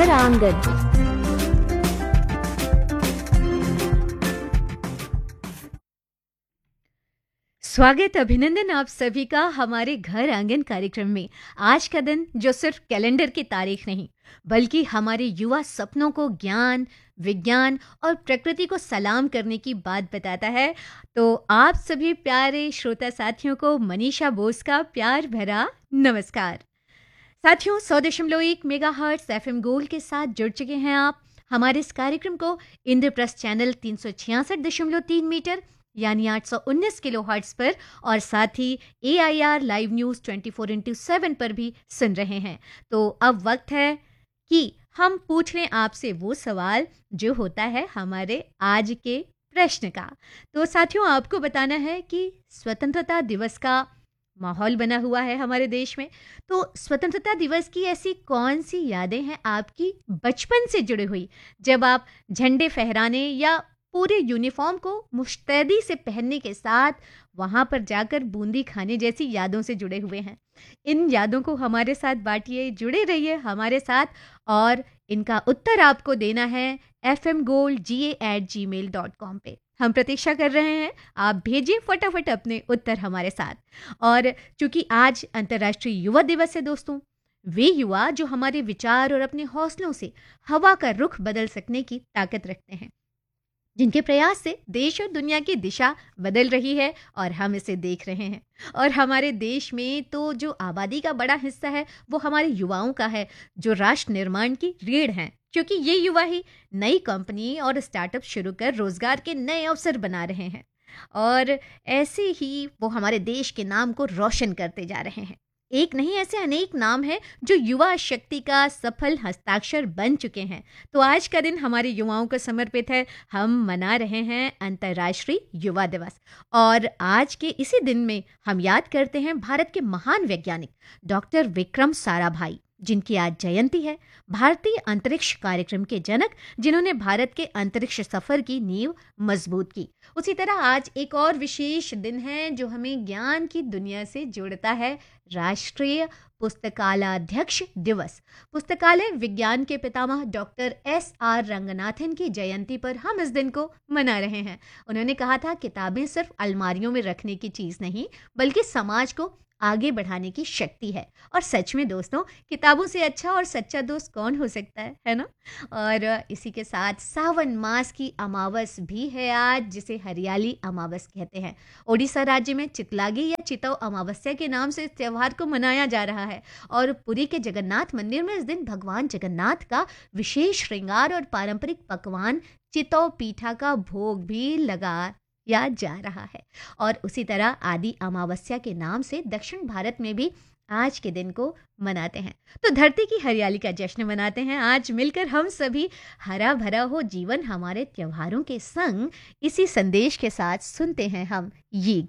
घर आंगन। स्वागत अभिनंदन आप सभी का हमारे घर आंगन कार्यक्रम में। आज का दिन जो सिर्फ कैलेंडर की तारीख नहीं बल्कि हमारे युवा सपनों को ज्ञान, विज्ञान और प्रकृति को सलाम करने की बात बताता है, तो आप सभी प्यारे श्रोता साथियों को मनीषा बोस का प्यार भरा नमस्कार। साथियों 100.1 मेगाहर्ट्ज एफएम गोल्ड के साथ जुड़ चुके हैं आप हमारे इस कार्यक्रम को इंद्रप्रस्थ चैनल 366.3 मीटर यानी 819 किलो हर्ट्ज पर और साथ ही AIR लाइव न्यूज 24/7 पर भी सुन रहे हैं। तो अब वक्त है कि हम पूछ लें आपसे वो सवाल जो होता है हमारे आज के प्रश्न का। तो साथियों आपको बताना है कि स्वतंत्रता दिवस का माहौल बना हुआ है हमारे देश में, तो स्वतंत्रता दिवस की ऐसी कौन सी यादें हैं आपकी बचपन से जुड़ी हुई, जब आप झंडे फहराने या पूरे यूनिफॉर्म को मुस्तैदी से पहनने के साथ वहां पर जाकर बूंदी खाने जैसी यादों से जुड़े हुए हैं। इन यादों को हमारे साथ बांटिए, जुड़े रहिए हमारे साथ और इनका उत्तर आपको देना है fmgoldga@gmail.com पे। हम प्रतीक्षा कर रहे हैं, आप भेजिए फटाफट अपने उत्तर हमारे साथ। और चूंकि आज अंतर्राष्ट्रीय युवा दिवस है दोस्तों, वे युवा जो हमारे विचार और अपने हौसलों से हवा का रुख बदल सकने की ताकत रखते हैं, जिनके प्रयास से देश और दुनिया की दिशा बदल रही है और हम इसे देख रहे हैं। और हमारे देश में तो जो आबादी का बड़ा हिस्सा है वो हमारे युवाओं का है, जो राष्ट्र निर्माण की रीढ़ हैं, क्योंकि ये युवा ही नई कंपनी और स्टार्टअप शुरू कर रोजगार के नए अवसर बना रहे हैं और ऐसे ही वो हमारे देश के नाम को रोशन करते जा रहे हैं। एक नहीं ऐसे अनेक नाम हैं जो युवा शक्ति का सफल हस्ताक्षर बन चुके हैं। तो आज का दिन हमारे युवाओं को समर्पित है। हम मना रहे हैं अंतर्राष्ट्रीय युवा दिवस और आज के इसी दिन में हम याद करते हैं भारत के महान वैज्ञानिक डॉक्टर विक्रम साराभाई, जिनकी आज जयंती है। भारतीय अंतरिक्ष कार्यक्रम के जनक, जिन्होंने भारत के अंतरिक्ष सफर की नींव मजबूत की। उसी तरह आज एक और विशेष दिन है जो हमें ज्ञान की दुनिया से जोड़ता है, राष्ट्रीय पुस्तकालयाध्यक्ष दिवस। पुस्तकालय विज्ञान के पितामह डॉक्टर SR रंगनाथन की जयंती पर हम इस दिन को मना रहे हैं। उन्होंने कहा था, किताबें सिर्फ अलमारियों में रखने की चीज नहीं बल्कि समाज को आगे बढ़ाने की शक्ति है। और सच में दोस्तों, किताबों से अच्छा और सच्चा दोस्त कौन हो सकता है ना। और इसी के साथ सावन मास की अमावस भी है आज, जिसे हरियाली अमावस कहते हैं। ओडिशा राज्य में चितलागी या चितौ अमावस्या के नाम से इस त्योहार को मनाया जा रहा है और पुरी के जगन्नाथ मंदिर में इस दिन भगवान जगन्नाथ का विशेष श्रृंगार और पारंपरिक पकवान चितौ पीठा का भोग भी लगा या जा रहा है। और उसी तरह आदि अमावस्या के नाम से दक्षिण भारत में भी आज के दिन को मनाते हैं। तो धरती की हरियाली का जश्न मनाते हैं आज मिलकर हम सभी। हरा भरा हो जीवन हमारे त्योहारों के संग, इसी संदेश के साथ सुनते हैं हम ये